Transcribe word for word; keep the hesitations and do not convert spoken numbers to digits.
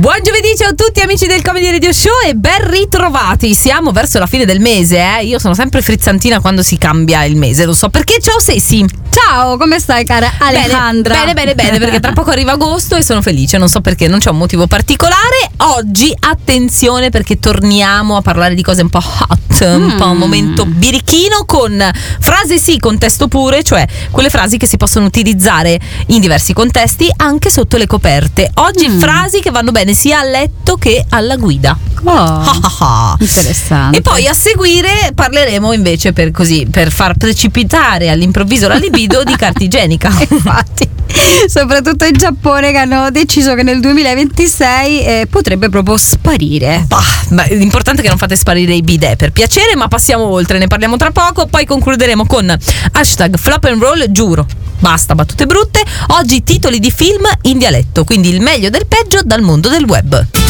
Buon giovedì, ciao a tutti amici del Comedy Radio Show e ben ritrovati. Siamo verso la fine del mese, eh? Io sono sempre frizzantina quando si cambia il mese, lo so perché. Ciao Sessi. Ciao, come stai cara Alejandra? Bene, bene, bene, bene, perché tra poco arriva agosto e sono felice, non so perché, non c'è un motivo particolare. Oggi, attenzione, perché torniamo a parlare di cose un po' hot, mm. un po' un momento birichino con frasi sì, contesto pure, cioè quelle frasi che si possono utilizzare in diversi contesti anche sotto le coperte. Oggi mm. frasi che vanno bene sia a letto che alla guida. Oh, interessante. E poi a seguire parleremo invece per così per far precipitare all'improvviso la libido di carta igienica. Infatti, soprattutto in Giappone, che hanno deciso che nel duemilaventisei eh, potrebbe proprio sparire. Bah, ma l'importante è che non fate sparire i bidet, per piacere, ma passiamo oltre, ne parliamo tra poco. Poi concluderemo con hashtag flop and roll, giuro. Basta battute brutte. Oggi titoli di film in dialetto, quindi il meglio del peggio dal mondo del web.